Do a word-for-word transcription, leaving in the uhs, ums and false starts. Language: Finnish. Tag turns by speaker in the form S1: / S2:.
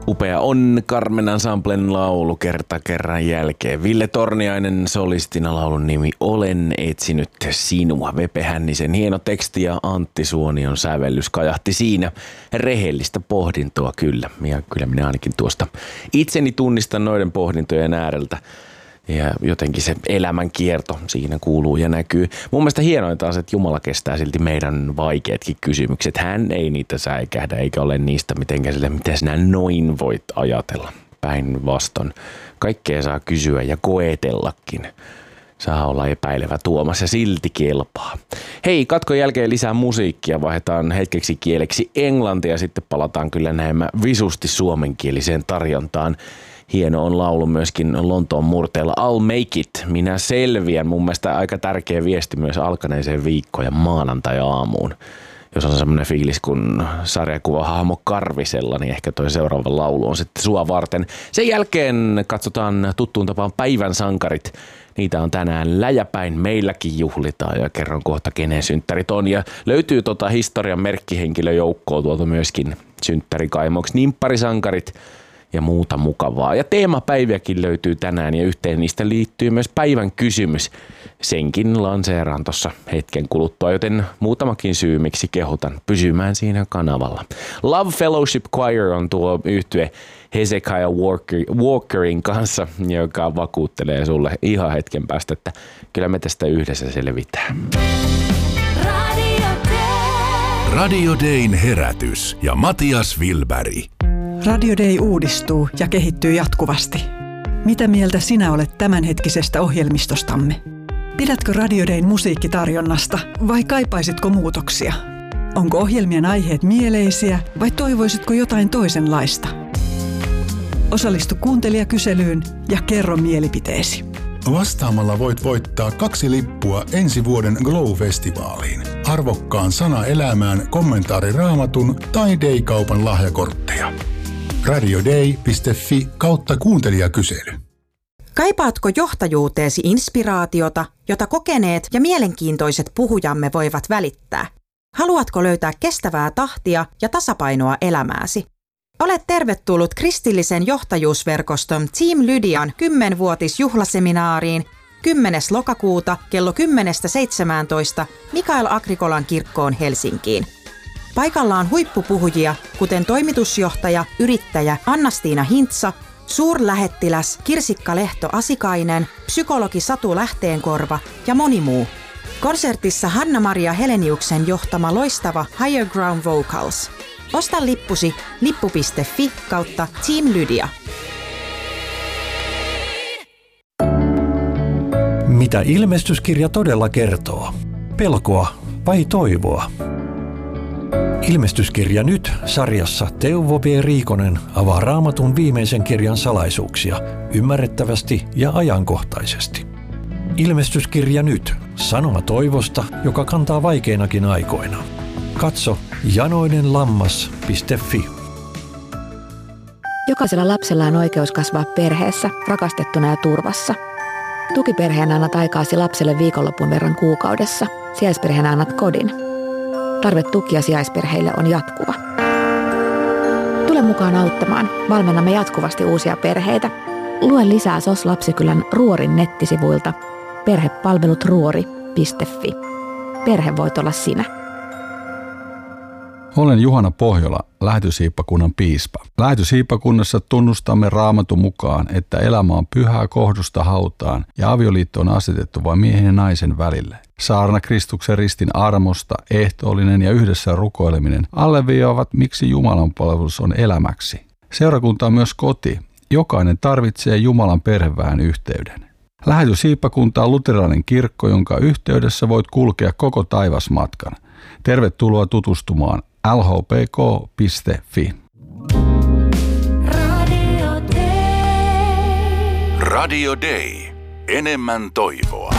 S1: Upea on Carmen Ensemblen laulu kerta kerran jälkeen. Ville Torniainen solistina, laulun nimi Olen etsinyt sinua. Vepe Hännisen hieno teksti ja Antti Suonion sävellys kajahti siinä. Rehellistä pohdintoa kyllä. Ja kyllä minä ainakin tuosta itseni tunnistan noiden pohdintojen ääreltä. Ja jotenkin se elämän kierto siinä kuuluu ja näkyy. Mun mielestä hienointa on se, että Jumala kestää silti meidän vaikeatkin kysymykset. Hän ei niitä säikähdä eikä ole niistä mitenkään sille, miten sinä noin voit ajatella. Päinvastoin. Kaikkea saa kysyä ja koetellakin. Saa olla epäilevä Tuomas ja silti kelpaa. Hei, katkon jälkeen lisää musiikkia. Vaihdetaan hetkeksi kieleksi englantia ja sitten palataan kyllä näemmä visusti suomenkieliseen tarjontaan. Hieno on laulu myöskin Lontoon murteella I'll make it, minä selviän. Mun mielestä aika tärkeä viesti myös alkaneeseen viikkoon ja maanantai-aamuun. Jos on semmoinen fiilis kuin sarjakuvahahmo Karvisella, niin ehkä toi seuraava laulu on sitten sua varten. Sen jälkeen katsotaan tuttuun tapaan päivän sankarit. Niitä on tänään läjäpäin, meilläkin juhlitaan ja kerron kohta kenen synttärit on. Ja löytyy tota historian merkkihenkilöjoukkoa tuolta myöskin synttärikaimoksi, nimpparisankarit ja muuta mukavaa. Ja teemapäiviäkin löytyy tänään ja yhteen niistä liittyy myös päivän kysymys. Senkin lanseeraan tuossa hetken kuluttua, joten muutamakin syy, miksi kehotan pysymään siinä kanavalla. Love Fellowship Choir on tuo yhtye Hezekiah Walker, Walkerin kanssa, joka vakuuttelee sulle ihan hetken päästä, että kyllä me tästä yhdessä selvitään.
S2: Radio Day. Radio Dayn herätys ja Matias Wilberg.
S3: Radio Day uudistuu ja kehittyy jatkuvasti. Mitä mieltä sinä olet tämänhetkisestä ohjelmistostamme? Pidätkö Radio Dayn musiikkitarjonnasta vai kaipaisitko muutoksia? Onko ohjelmien aiheet mieleisiä vai toivoisitko jotain toisenlaista? Osallistu kuuntelijakyselyyn ja kerro mielipiteesi.
S4: Vastaamalla voit voittaa kaksi lippua ensi vuoden Glow-festivaaliin, arvokkaan sana elämään kommentaari Raamatun tai Day-kaupan lahjakortteja. radioday piste fi kautta kuuntelijakysely.
S5: Kaipaatko johtajuuteesi inspiraatiota, jota kokeneet ja mielenkiintoiset puhujamme voivat välittää? Haluatko löytää kestävää tahtia ja tasapainoa elämääsi? Olet tervetullut kristillisen johtajuusverkoston Team Lydian kymmenvuotisjuhlaseminaariin kymmenes lokakuuta kello kymmenestä seitsemääntoista Mikael Agrikolan kirkkoon Helsinkiin. Paikalla on huippupuhujia, kuten toimitusjohtaja, yrittäjä Anna-Stiina Hintsa, suurlähettiläs Kirsikka Lehto Asikainen, psykologi Satu Lähteenkorva ja moni muu. Konsertissa Hanna-Maria Heleniuksen johtama loistava Higher Ground Vocals. Osta lippusi lippu piste fi kautta Team Lydia.
S6: Mitä ilmestyskirja todella kertoo? Pelkoa vai toivoa? Ilmestyskirja nyt -sarjassa Teuvo B. Riikonen avaa Raamatun viimeisen kirjan salaisuuksia ymmärrettävästi ja ajankohtaisesti. Ilmestyskirja nyt -sanoma toivosta, joka kantaa vaikeinakin aikoina. Katso janoinenlammas piste fi.
S7: Jokaisella lapsella on oikeus kasvaa perheessä, rakastettuna ja turvassa. Tukiperheenä annat aikaasi lapselle viikonlopun verran kuukaudessa. Sijaisperheenä annat kodin. Tarve tukia sijaisperheille on jatkuva. Tule mukaan auttamaan. Valmennamme jatkuvasti uusia perheitä. Lue lisää S O S-lapsikylän Ruorin nettisivuilta perhepalvelut ruori piste fi. Perhe voit olla sinä.
S8: Olen Juhana Pohjola, Lähetyshiippakunnan piispa. Lähetyshiippakunnassa tunnustamme Raamatun mukaan, että elämä on pyhää kohdusta hautaan ja avioliitto on asetettu vain miehen ja naisen välille. Saarna Kristuksen ristin armosta, ehtoollinen ja yhdessä rukoileminen alleviivaavat, miksi Jumalan palvelus on elämäksi. Seurakunta on myös koti. Jokainen tarvitsee Jumalan perheväen yhteyden. Lähetyshiippakunta on luterilainen kirkko, jonka yhteydessä voit kulkea koko taivasmatkan. Tervetuloa tutustumaan l h p k piste fi.
S2: Radio Day. Radio Day. Enemmän toivoa.